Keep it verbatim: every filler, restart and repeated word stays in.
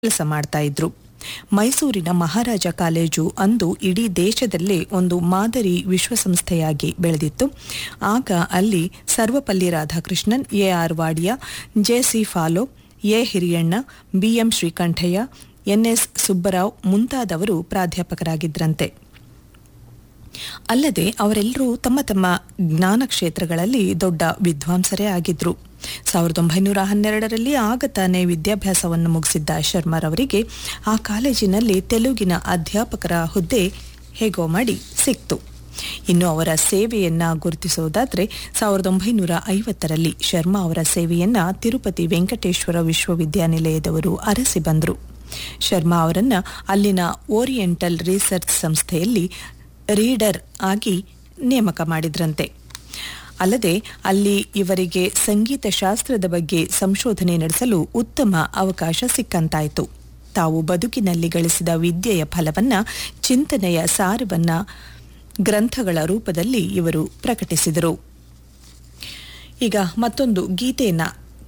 ಕೆಲಸ ಮಾಡ್ತಾ ಇದ್ರು. ಮೈಸೂರಿನ ಮಹಾರಾಜ ಕಾಲೇಜು ಅಂದು ಇಡೀ ದೇಶದಲ್ಲೇ ಒಂದು ಮಾದರಿ ವಿಶ್ವಸಂಸ್ಥೆಯಾಗಿ ಬೆಳೆದಿತ್ತು. ಆಗ ಅಲ್ಲಿ Sarvepalli Radhakrishnan, A R Wadia, J C follow, A Hiriyanna, B M Srikantaiah, N S Subbarao ಮುಂತಾದವರು ಪ್ರಾಧ್ಯಾಪಕರಾಗಿದ್ರಂತೆ. ಅಲ್ಲದೆ ಅವರೆಲ್ಲರೂ ತಮ್ಮ ತಮ್ಮ ಜ್ಞಾನ ಕ್ಷೇತ್ರಗಳಲ್ಲಿ ದೊಡ್ಡ ವಿದ್ವಾಂಸರೇ ಆಗಿದ್ರು. ಸಾವಿರದ ಒಂಬೈನೂರ ಹನ್ನೆರಡರಲ್ಲಿ ಆಗ ತಾನೇ ವಿದ್ಯಾಭ್ಯಾಸವನ್ನು ಮುಗಿಸಿದ್ದ ಶರ್ಮಾರವರಿಗೆ ಆ ಕಾಲೇಜಿನಲ್ಲಿ ತೆಲುಗಿನ ಅಧ್ಯಾಪಕರ ಹುದ್ದೆ ಹೇಗೋ ಮಾಡಿ ಸಿಕ್ತು. ಇನ್ನು ಅವರ ಸೇವೆಯನ್ನ ಗುರುತಿಸುವುದಾದರೆ ಸಾವಿರದ ಒಂಬೈನೂರ ಐವತ್ತರಲ್ಲಿ ಶರ್ಮಾ ಅವರ ಸೇವೆಯನ್ನ ತಿರುಪತಿ ವೆಂಕಟೇಶ್ವರ ವಿಶ್ವವಿದ್ಯಾನಿಲಯದವರು ಅರಸಿ ಬಂದರು. ಶರ್ಮಾ ಅವರನ್ನ ಅಲ್ಲಿನ ಓರಿಯೆಂಟಲ್ ರಿಸರ್ಚ್ ಸಂಸ್ಥೆಯಲ್ಲಿ ರೀಡರ್ ಆಗಿ ನೇಮಕ ಮಾಡಿದ್ರಂತೆ. ಅಲ್ಲದೆ ಅಲ್ಲಿ ಇವರಿಗೆ ಸಂಗೀತ ಶಾಸ್ತ್ರದ ಬಗ್ಗೆ ಸಂಶೋಧನೆ ನಡೆಸಲು ಉತ್ತಮ ಅವಕಾಶ ಸಿಕ್ಕಂತಾಯಿತು. ತಾವು ಬದುಕಿನಲ್ಲಿ ಗಳಿಸಿದ ವಿದ್ಯೆಯ ಫಲವನ್ನ, ಚಿಂತನೆಯ ಸಾರವನ್ನ ಗ್ರಂಥಗಳ ರೂಪದಲ್ಲಿ ಇವರು ಪ್ರಕಟಿಸಿದರು. ಈಗ ಮತ್ತೊಂದು ಗೀತೆಯನ್ನ